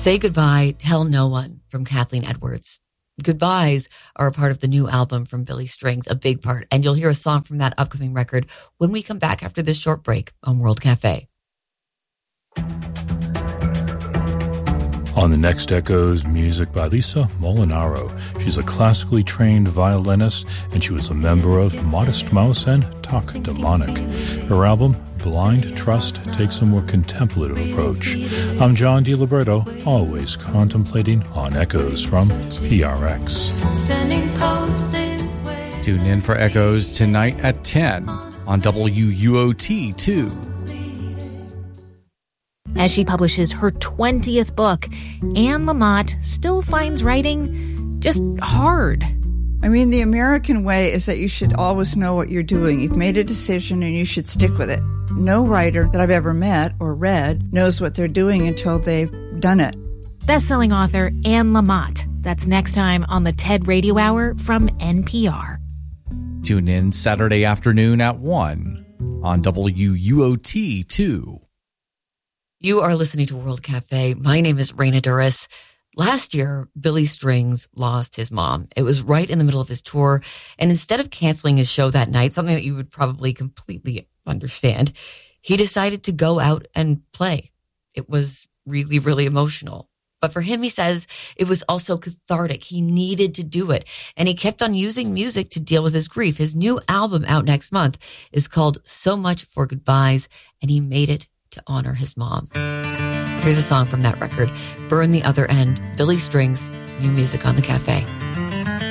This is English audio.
Say Goodbye, Tell No One from Kathleen Edwards. Goodbyes are a part of the new album from Billy Strings, a big part, and you'll hear a song from that upcoming record when we come back after this short break on World Cafe. On the next Echoes, music by Lisa Molinaro. She's a classically trained violinist, and she was a member of Modest Mouse and Talk Demonic. Her album, Blind Trust, takes a more contemplative approach. I'm John DiLiberto, always contemplating on Echoes from PRX. Tune in for Echoes tonight at 10 on WUOT 2. As she publishes her 20th book, Anne Lamott still finds writing just hard. I mean, the American way is that you should always know what you're doing. You've made a decision and you should stick with it. No writer that I've ever met or read knows what they're doing until they've done it. Best-selling author Anne Lamott. That's next time on the TED Radio Hour from NPR. Tune in Saturday afternoon at 1 on WUOT 2. You are listening to World Cafe. My name is Raina Duras. Last year, Billy Strings lost his mom. It was right in the middle of his tour. And instead of canceling his show that night, something that you would probably completely understand, he decided to go out and play. It was really, really emotional. But for him, he says, it was also cathartic. He needed to do it. And he kept on using music to deal with his grief. His new album out next month is called So Much for Goodbyes, and he made it to honor his mom. Here's a song from that record, Burn the Other End, Billy Strings, new music on the cafe.